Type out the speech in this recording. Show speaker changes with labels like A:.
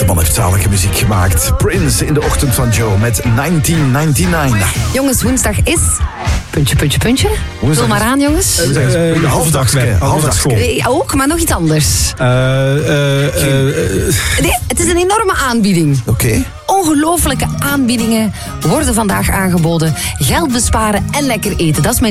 A: man heeft zalige muziek gemaakt. Prince in de ochtend van Joe met 1999.
B: Jongens, woensdag is... Puntje. Vul maar aan, jongens.
A: Halfdagschool.
B: Ook, maar nog iets anders. Nee, het is een enorme aanbieding.
A: Oké.
B: Ongelooflijke aanbiedingen worden vandaag aangeboden. Geld besparen en lekker eten. Dat is mijn